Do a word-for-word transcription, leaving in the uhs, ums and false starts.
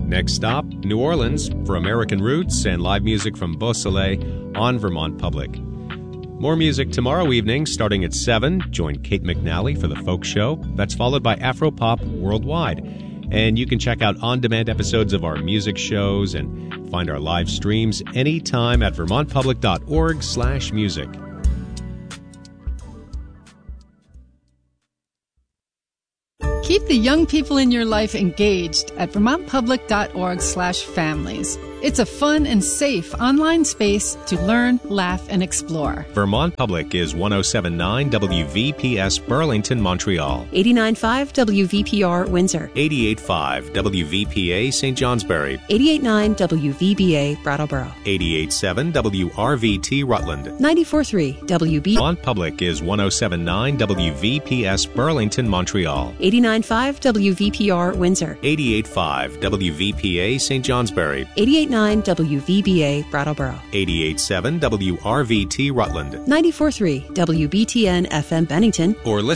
Next stop, New Orleans, for American Roots and live music from Beausoleil on Vermont Public. More music tomorrow evening, starting at seven. Join Kate McNally for the Folk Show. That's followed by Afropop Worldwide. And you can check out on-demand episodes of our music shows and find our live streams anytime at vermontpublic.org slash music. Keep the young people in your life engaged at vermontpublic.org slash families. It's a fun and safe online space to learn, laugh, and explore. Vermont Public is one oh seven point nine W V P S Burlington, Montreal. eighty-nine point five W V P R Windsor. eighty-eight point five W V P A Saint Johnsbury. eighty-eight point nine W V B A Brattleboro. eighty-eight point seven W R V T Rutland. ninety-four point three W B. Vermont Public is one oh seven point nine W V P S Burlington, Montreal. eighty-nine point five W V P R Windsor. eighty-eight point five W V P A Saint Johnsbury. eighty-eight point nine W V B A Brattleboro. eighty-eight point seven W R V T Rutland. ninety-four point three W B T N F M Bennington. Or listen